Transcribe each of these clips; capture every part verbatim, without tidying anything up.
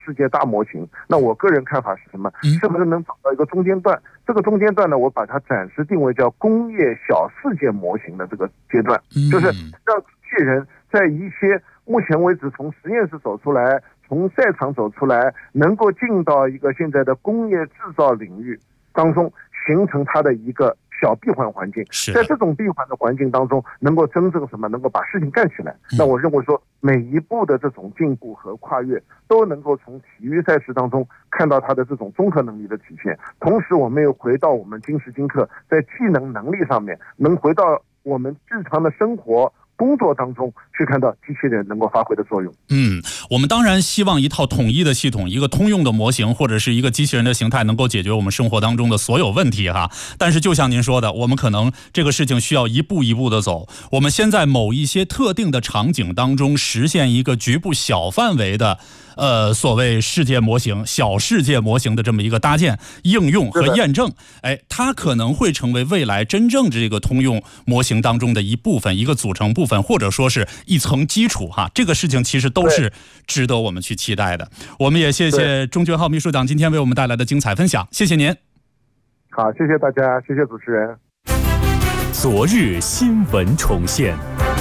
世界大模型。那我个人看法是什么？是不是能找到一个中间段？这个中间段呢，我把它暂时定为叫工业小世界模型的这个阶段，就是让机器人在一些目前为止从实验室走出来，从赛场走出来，能够进到一个现在的工业制造领域当中，形成它的一个小闭环环境。在这种闭环的环境当中，能够真正什么，能够把事情干起来。那我认为说，每一步的这种进步和跨越，都能够从体育赛事当中看到它的这种综合能力的体现。同时，我们又回到我们今时今刻在技能能力上面，能回到我们日常的生活工作当中去看到机器人能够发挥的作用。 嗯，我们当然希望一套统一的系统，一个通用的模型，或者是一个机器人的形态，能够解决我们生活当中的所有问题哈。但是就像您说的，我们可能这个事情需要一步一步的走。我们先在某一些特定的场景当中实现一个局部小范围的呃，所谓世界模型、小世界模型的这么一个搭建、应用和验证，哎，它可能会成为未来真正这个通用模型当中的一部分、一个组成部分，或者说是一层基础哈。这个事情其实都是值得我们去期待的。我们也谢谢钟俊浩秘书长今天为我们带来的精彩分享，谢谢您。 好，谢谢大家，谢谢主持人。 昨日新闻重现。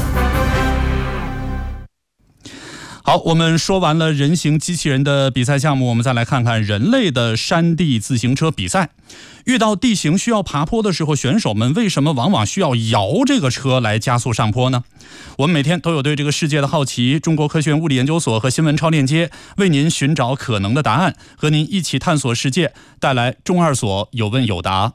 好，我们说完了人形机器人的比赛项目，我们再来看看人类的山地自行车比赛。遇到地形需要爬坡的时候，选手们为什么往往需要摇这个车来加速上坡呢？我们每天都有对这个世界的好奇，中国科学院物理研究所和新闻超链接为您寻找可能的答案，和您一起探索世界，带来中二所有问有答。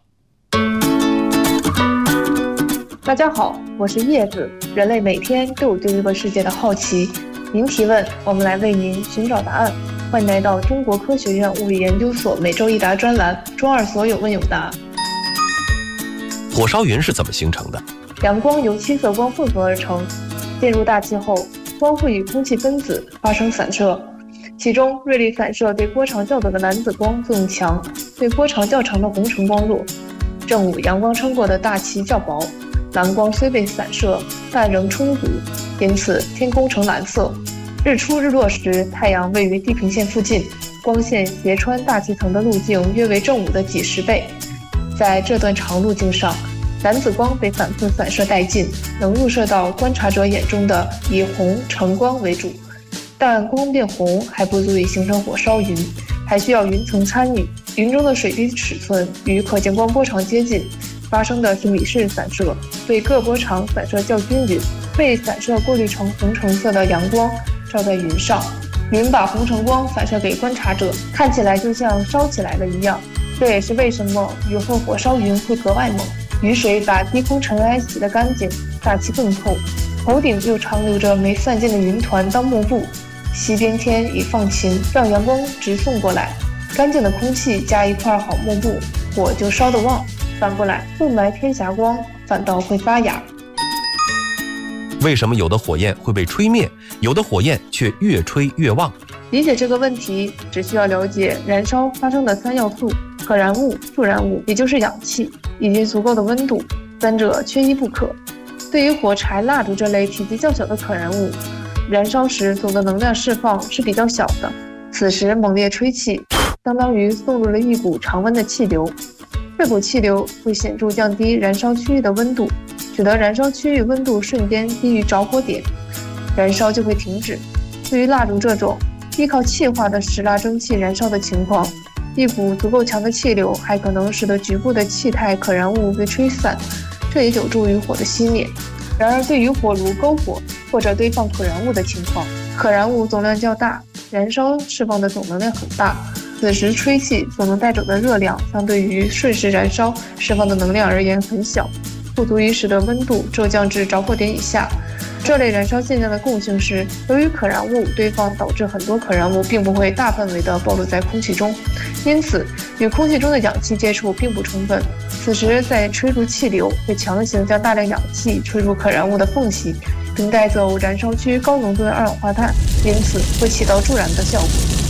大家好，我是叶子。人类每天都有对这个世界的好奇，您提问，我们来为您寻找答案。欢迎来到中国科学院物理研究所每周一答专栏，中二所有问有答。 火烧云是怎么形成的？ 阳光由七色光混合而成，进入大气后，光会与空气分子发生散射，其中锐利散射对波长较短的蓝紫光作用强，对波长较长的红橙光弱。正午阳光撑过的大气较薄，蓝光虽被散射，但仍充足，因此天空呈蓝色。日出日落时，太阳位于地平线附近，光线斜穿大气层的路径约为正午的几十倍。在这段长路径上，蓝紫光被反复散射殆尽，能入射到观察者眼中的以红橙光为主。但光变红还不足以形成火烧云，还需要云层参与。云中的水滴尺寸与可见光波长接近，发生的是米氏散射，对各波长散射较均匀，被散射过滤成红橙色的阳光照在云上，云把红橙光反射给观察者，看起来就像烧起来了一样。这也是为什么雨后火烧云会格外猛。雨水把低空尘埃洗得干净，大气更透，头顶又长留着没散尽的云团当幕布。西边天已放晴，让阳光直送过来，干净的空气加一块好幕布，火就烧得旺。反过来，雾霾天霞光反倒会发芽。 为什么有的火焰会被吹灭，有的火焰却越吹越旺？ 理解这个问题，只需要了解燃烧发生的三要素：可燃物、助燃物，也就是氧气，以及足够的温度，三者缺一不可。对于火柴、蜡烛这类体积较小的可燃物，燃烧时总的能量释放是比较小的，此时猛烈吹气，相当于送入了一股常温的气流。这股气流会显著降低燃烧区域的温度，使得燃烧区域温度瞬间低于着火点，燃烧就会停止。对于蜡烛这种依靠气化的石蜡蒸汽燃烧的情况，一股足够强的气流还可能使得局部的气态可燃物被吹散，这也有助于火的熄灭。然而对于火炉篝火或者堆放可燃物的情况，可燃物总量较大，燃烧释放的总能量很大，此时吹气所能带走的热量相对于瞬时燃烧释放的能量而言很小，不足以使得温度骤降至着火点以下。这类燃烧现象的共性是，由于可燃物堆放导致很多可燃物并不会大范围地暴露在空气中，因此与空气中的氧气接触并不充分，此时在吹入气流会强行将大量氧气吹入可燃物的缝隙，并带走燃烧区高浓度的二氧化碳，因此会起到助燃的效果。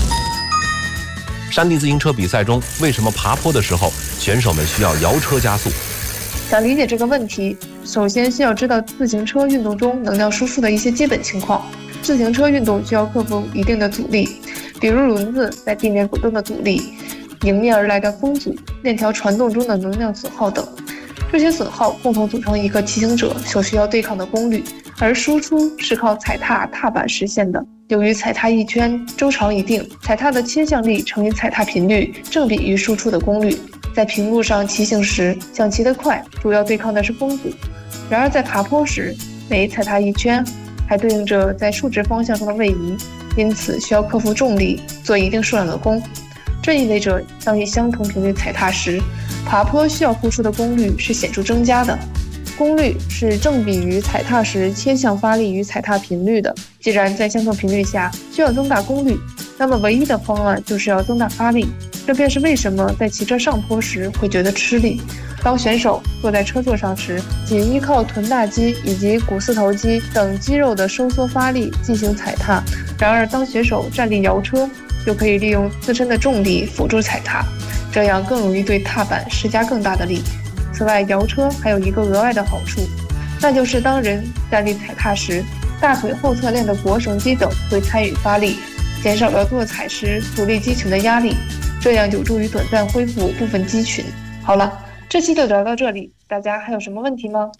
山地自行车比赛中，为什么爬坡的时候选手们需要摇车加速？ 想理解这个问题，首先需要知道自行车运动中能量输出的一些基本情况。自行车运动需要克服一定的阻力， 比如轮子在地面滚动的阻力，迎面而来的风阻，链条传动中的能量损耗等。这些损耗共同组成一个骑行者所需要对抗的功率，而输出是靠踩踏踏板实现的。由于踩踏一圈周长一定，踩踏的倾向力乘以踩踏频率正比于输出的功率。在平路上骑行时，想骑得快，主要对抗的是风阻。然而在爬坡时，每踩踏一圈还对应着在竖直方向上的位移，因此需要克服重力，做一定数量的功。这意味着当以相同频率踩踏时，爬坡需要付出的功率是显著增加的。功率是正比于踩踏时切向发力与踩踏频率的。既然在相同频率下需要增大功率，那么唯一的方案就是要增大发力。这便是为什么在骑车上坡时会觉得吃力。当选手坐在车座上时，仅依靠臀大肌以及股四头肌等肌肉的收缩发力进行踩踏。然而当选手站立摇车，就可以利用自身的重力辅助踩踏，这样更容易对踏板施加更大的力。此外，摇车还有一个额外的好处，那就是当人站立踩踏时，大腿后侧链的腘绳肌等会参与发力，减少了坐踩时阻力肌群的压力，这样有助于短暂恢复部分肌群。好了，这期就聊到这里，大家还有什么问题吗？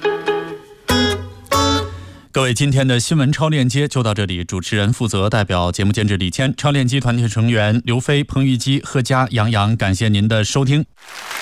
各位，今天的新闻超链接就到这里，主持人负责，代表节目监制李谦，超链接团队成员刘飞、彭玉基、贺佳、杨洋，感谢您的收听。